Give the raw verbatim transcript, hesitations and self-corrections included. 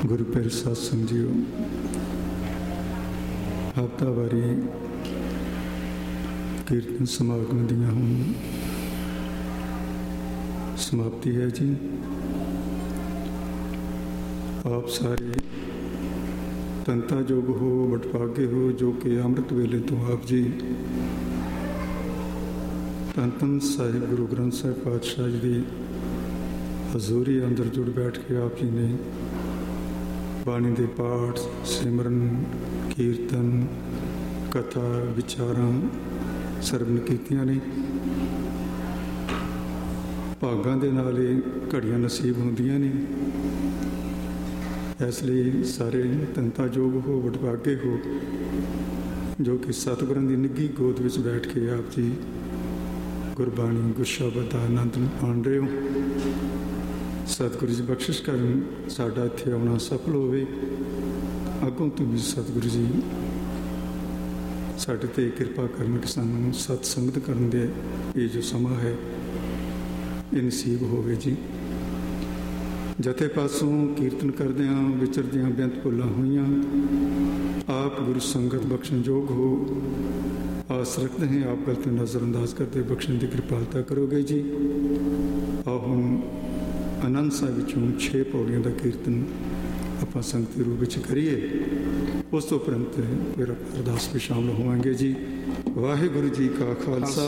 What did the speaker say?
ਗੁਰੂ ਪਿਆਰੇ ਸਾਧ ਸੰਗਤ ਜੀਓ, ਹਫ਼ਤਾਵਾਰੀ ਕੀਰਤਨ ਸਮਾਗਮ ਦੀਆਂ ਹੁਣ ਸਮਾਪਤੀ ਹੈ ਜੀ। ਆਪ ਸਾਰੇ ਤੰਤਾ ਜੋਗ ਹੋ, ਵਡਭਾਗੇ ਹੋ, ਜੋ ਕਿ ਅੰਮ੍ਰਿਤ ਵੇਲੇ ਤੋਂ ਆਪ ਜੀ ਧੰਨ ਧੰਨ ਸਾਹਿਬ ਗੁਰੂ ਗ੍ਰੰਥ ਸਾਹਿਬ ਪਾਤਸ਼ਾਹ ਜੀ ਦੀ ਹਜ਼ੂਰੀ ਅੰਦਰ ਜੁੜ ਬੈਠ ਕੇ ਆਪ ਜੀ ਨੇ ਬਾਣੀ ਦੇ ਪਾਠ, ਸਿਮਰਨ, ਕੀਰਤਨ, ਕਥਾ, ਵਿਚਾਰਾਂ ਸਰਵਣ ਕੀਤੀਆਂ ਨੇ। ਭਾਗਾਂ ਦੇ ਨਾਲ ਇਹ ਘੜੀਆਂ ਨਸੀਬ ਹੁੰਦੀਆਂ ਨੇ। ਇਸ ਲਈ ਸਾਰੇ ਤੰਤਾ ਜੋਗ ਹੋ, ਵਡਭਾਗੇ ਹੋ, ਜੋ ਕਿ ਸਤਿਗੁਰਾਂ ਦੀ ਨਿੱਘੀ ਗੋਦ ਵਿੱਚ ਬੈਠ ਕੇ ਆਪ ਜੀ ਗੁਰਬਾਣੀ, ਗੁਰਸ਼ਬਦ ਦਾ ਆਨੰਦ ਮਾਣ ਰਹੇ ਹੋ। ਸਤਿਗੁਰੂ ਜੀ ਬਖਸ਼ਿਸ਼ ਕਰਨ ਸਾਡਾ ਇੱਥੇ ਆਉਣਾ ਸਫਲ ਹੋਵੇ। ਅੱਗੋਂ ਤੋਂ ਵੀ ਸਤਿਗੁਰੂ ਜੀ ਸਾਡੇ 'ਤੇ ਕਿਰਪਾ ਕਰਨ ਕਿ ਸਾਨੂੰ ਸਤ ਸੰਗਤ ਕਰਨ ਦੇ ਇਹ ਜੋ ਸਮਾਂ ਹੈ ਇਹ ਨਸੀਬ ਹੋਵੇ ਜੀ। ਜਥੇ ਪਾਸੋਂ ਕੀਰਤਨ ਕਰਦਿਆਂ ਵਿਚਰਦਿਆਂ ਬੇਅੰਤ ਭੁੱਲਾਂ ਹੋਈਆਂ, ਆਪ ਗੁਰੂ ਸੰਗਤ ਬਖਸ਼ਣ ਯੋਗ ਹੋ। ਆਸ ਰੱਖਦੇ ਹਾਂ ਆਪ ਗਲ ਤੋਂ ਨਜ਼ਰ ਅੰਦਾਜ਼ ਕਰਦੇ ਬਖਸ਼ਣ ਦੀ ਕਿਰਪਾਲਤਾ ਕਰੋਗੇ ਜੀ। ਆਓ ਹੁਣ ਆਨੰਦ ਸਾਹਿਬ ਵਿੱਚੋਂ ਛੇ ਪੌੜੀਆਂ ਦਾ ਕੀਰਤਨ ਆਪਾਂ ਸੰਗਤੀ ਰੂਪ ਵਿੱਚ ਕਰੀਏ। ਉਸ ਤੋਂ ਉਪਰੰਤ ਫਿਰ ਅਰਦਾਸ ਵਿੱਚ ਸ਼ਾਮਲ ਹੋਵਾਂਗੇ ਜੀ। ਵਾਹਿਗੁਰੂ ਜੀ ਕਾ ਖਾਲਸਾ,